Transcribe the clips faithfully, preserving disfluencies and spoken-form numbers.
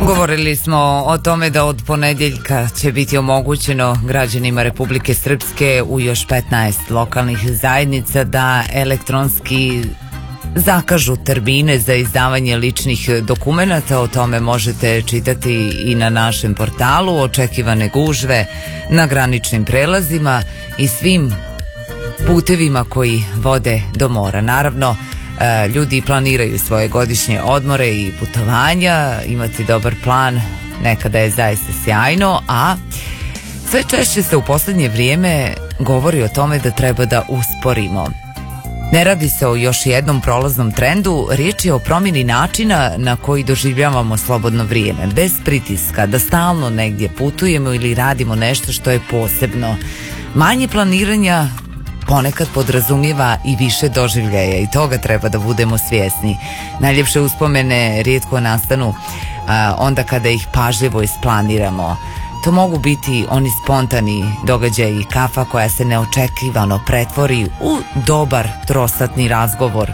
Govorili smo o tome da od ponedjeljka će biti omogućeno građanima Republike Srpske u još petnaest lokalnih zajednica da elektronski zakažu termine za izdavanje ličnih dokumenata. O tome možete čitati i na našem portalu. Očekivane gužve na graničnim prelazima i svim putevima koji vode do mora. Naravno, ljudi planiraju svoje godišnje odmore i putovanja, imati dobar plan nekada je zaista sjajno, a sve češće se u posljednje vrijeme govori o tome da treba da usporimo. Ne radi se o još jednom prolaznom trendu, riječ je o promjeni načina na koji doživljavamo slobodno vrijeme, bez pritiska, da stalno negdje putujemo ili radimo nešto što je posebno. Manje planiranja ponekad podrazumijeva i više doživljaja i toga treba da budemo svjesni. Najljepše uspomene rijetko nastanu a, onda kada ih pažljivo isplaniramo. To mogu biti oni spontani događaji, kafa koja se neočekivano pretvori u dobar trosatni razgovor.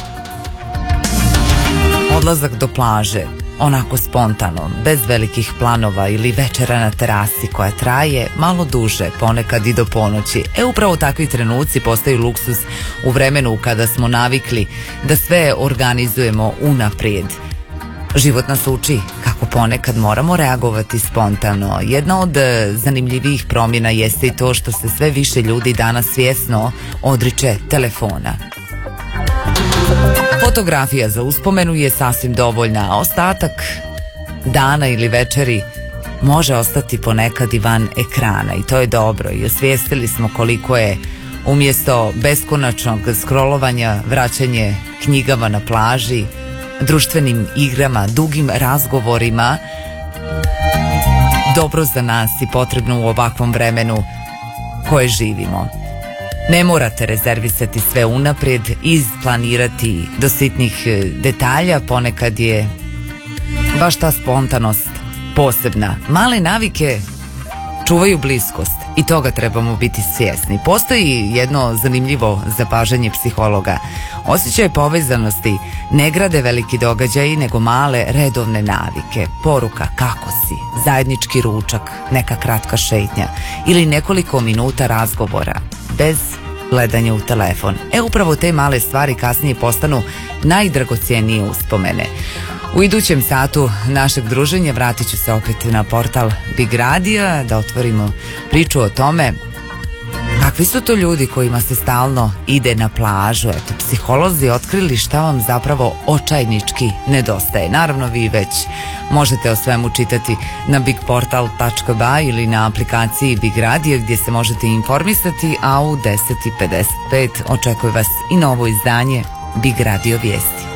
Odlazak do plaže, onako spontano, bez velikih planova, ili večera na terasi koja traje malo duže, ponekad i do ponoći. E upravo takvi trenuci postaju luksuz u vremenu kada smo navikli da sve organizujemo unaprijed. Život nas uči kako ponekad moramo reagovati spontano. Jedna od zanimljivijih promjena jeste i to što se sve više ljudi danas svjesno odriče telefona. Fotografija za uspomenu je sasvim dovoljna, a ostatak dana ili večeri može ostati ponekad i van ekrana i to je dobro. I osvijestili smo koliko je umjesto beskonačnog scrollovanja vraćanje knjigama na plaži, društvenim igrama, dugim razgovorima dobro za nas i potrebno u ovakvom vremenu koje živimo. Ne morate rezervisati sve unaprijed, isplanirati do sitnih detalja, ponekad je baš ta spontanost posebna. Male navike čuvaju bliskost i toga trebamo biti svjesni. Postoji jedno zanimljivo zapažanje psihologa. Osjećaj povezanosti ne grade veliki događaji, nego male redovne navike. Poruka kako si, zajednički ručak, neka kratka šetnja ili nekoliko minuta razgovora bez gledanja u telefon. E upravo te male stvari kasnije postanu najdragocjenije uspomene. U idućem satu našeg druženja vratit ću se opet na portal Big Radija da otvorimo priču o tome kakvi su to ljudi kojima se stalno ide na plažu. Eto, psiholozi otkrili šta vam zapravo očajnički nedostaje. Naravno, vi već možete o svemu čitati na bigportal tačka ba ili na aplikaciji Big Radio gdje se možete informisati, a u deset i pedeset pet očekuje vas i novo izdanje Big Radio vijesti.